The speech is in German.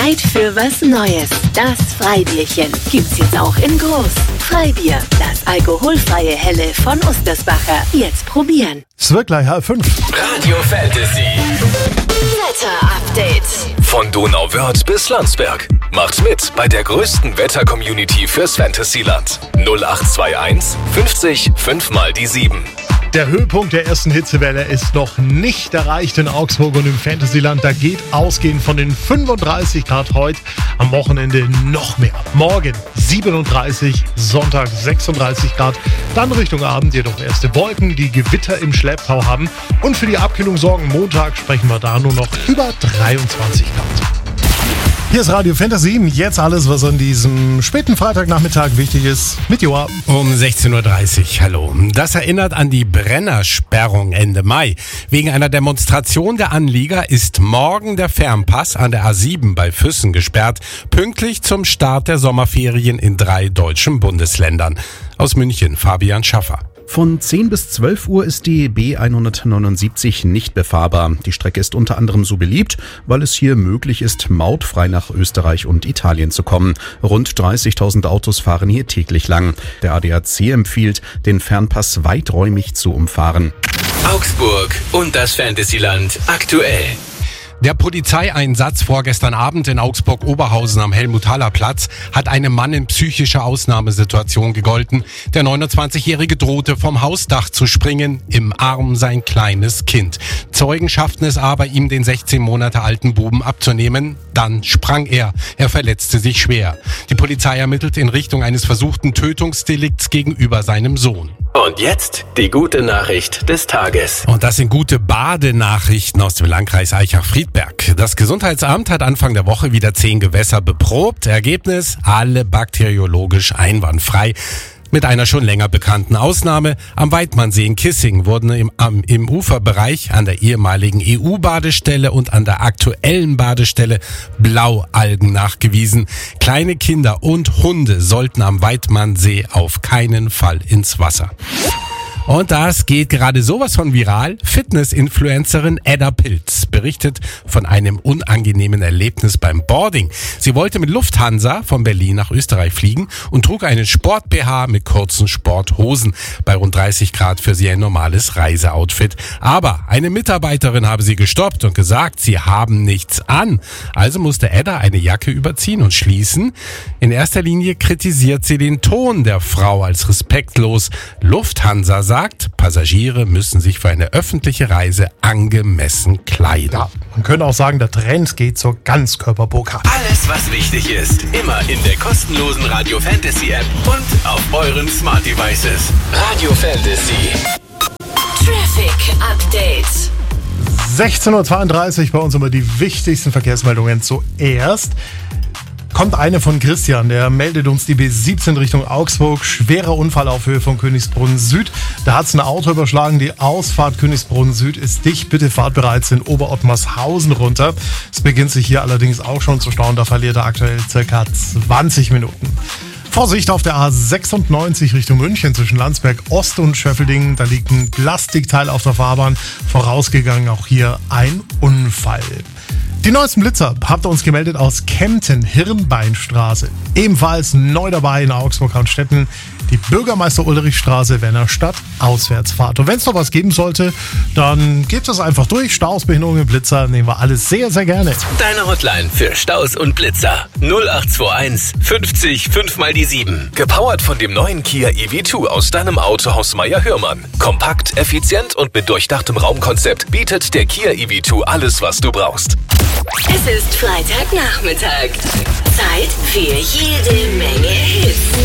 Zeit für was Neues. Das Freibierchen gibt's jetzt auch in groß. Freibier, das alkoholfreie Helle von Ostersbacher. Jetzt probieren. Es wird gleich 5:30. Radio Fantasy. Wetter-Update. Von Donauwörth bis Landsberg. Macht mit bei der größten Wetter-Community fürs Fantasyland. 0821 50 5 mal die 7. Der Höhepunkt der ersten Hitzewelle ist noch nicht erreicht in Augsburg und im Fantasyland. Da geht ausgehend von den 35 Grad heute am Wochenende noch mehr. Morgen 37, Sonntag 36 Grad. Dann Richtung Abend jedoch erste Wolken, die Gewitter im Schlepptau haben. Und für die Abkühlung sorgen. Montag sprechen wir da nur noch über 23 Grad. Hier ist Radio Fantasy, jetzt alles, was an diesem späten Freitagnachmittag wichtig ist, mit Joa. Um 16.30 Uhr, hallo. Das erinnert an die Brennersperrung Ende Mai. Wegen einer Demonstration der Anlieger ist morgen der Fernpass an der A7 bei Füssen gesperrt, pünktlich zum Start der Sommerferien in 3 deutschen Bundesländern. Aus München, Fabian Schaffer. Von 10 bis 12 Uhr ist die B179 nicht befahrbar. Die Strecke ist unter anderem so beliebt, weil es hier möglich ist, mautfrei nach Österreich und Italien zu kommen. Rund 30.000 Autos fahren hier täglich lang. Der ADAC empfiehlt, den Fernpass weiträumig zu umfahren. Augsburg und das Fantasyland aktuell. Der Polizeieinsatz vorgestern Abend in Augsburg-Oberhausen am Helmut-Haller-Platz hat einem Mann in psychischer Ausnahmesituation gegolten. Der 29-Jährige drohte vom Hausdach zu springen, im Arm sein kleines Kind. Zeugen schafften es aber, ihm den 16 Monate alten Buben abzunehmen. Dann sprang er. Er verletzte sich schwer. Die Polizei ermittelt in Richtung eines versuchten Tötungsdelikts gegenüber seinem Sohn. Und jetzt die gute Nachricht des Tages. Und das sind gute Badenachrichten aus dem Landkreis Aichach-Friedberg. Das Gesundheitsamt hat Anfang der Woche wieder 10 Gewässer beprobt. Ergebnis: alle bakteriologisch einwandfrei. Mit einer schon länger bekannten Ausnahme. Am Weidmannsee in Kissing wurden im Uferbereich an der ehemaligen EU-Badestelle und an der aktuellen Badestelle Blaualgen nachgewiesen. Kleine Kinder und Hunde sollten am Weidmannsee auf keinen Fall ins Wasser. Und das geht gerade sowas von viral. Fitness-Influencerin Edda Pilz berichtet von einem unangenehmen Erlebnis beim Boarding. Sie wollte mit Lufthansa von Berlin nach Österreich fliegen und trug einen Sport-BH mit kurzen Sporthosen. Bei rund 30 Grad für sie ein normales Reiseoutfit. Aber eine Mitarbeiterin habe sie gestoppt und gesagt, sie haben nichts an. Also musste Edda eine Jacke überziehen und schließen. In erster Linie kritisiert sie den Ton der Frau als respektlos. Lufthansa sagt, Passagiere müssen sich für eine öffentliche Reise angemessen kleiden. Ja, man könnte auch sagen, der Trend geht zur Ganzkörperburka. Alles, was wichtig ist, immer in der kostenlosen Radio Fantasy App und auf euren Smart Devices. Radio Fantasy. Traffic Update. 16.32 Uhr bei uns immer die wichtigsten Verkehrsmeldungen. Zuerst kommt eine von Christian, der meldet uns die B17 Richtung Augsburg. Schwerer Unfall auf Höhe von Königsbrunn Süd. Da hat es ein Auto überschlagen. Die Ausfahrt Königsbrunn Süd ist dicht. Bitte fahrt bereits in Oberottmarshausen runter. Es beginnt sich hier allerdings auch schon zu stauen. Da verliert er aktuell ca. 20 Minuten. Vorsicht auf der A96 Richtung München zwischen Landsberg Ost und Schöffeldingen. Da liegt ein Plastikteil auf der Fahrbahn. Vorausgegangen auch hier ein Unfall. Die neuesten Blitzer habt ihr uns gemeldet aus Kempten, Hirnbeinstraße. Ebenfalls neu dabei in Augsburg-Haunstetten die Bürgermeister-Ulrich-Straße, Wennerstadt, Auswärtsfahrt. Und wenn es noch was geben sollte, dann gebt das einfach durch. Staus, Behinderungen, Blitzer, nehmen wir alles sehr, sehr gerne. Deine Hotline für Staus und Blitzer. 0821 50 5 mal die 7. Gepowert von dem neuen Kia EV2 aus deinem Autohaus Meier-Hörmann. Kompakt, effizient und mit durchdachtem Raumkonzept bietet der Kia EV2 alles, was du brauchst. Es ist Freitagnachmittag. Zeit für jede Menge Hits.